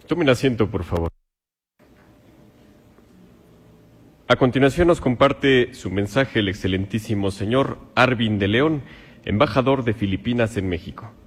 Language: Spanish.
Tomen asiento, por favor. A continuación nos comparte su mensaje el excelentísimo señor Arvin de León, embajador de Filipinas en México.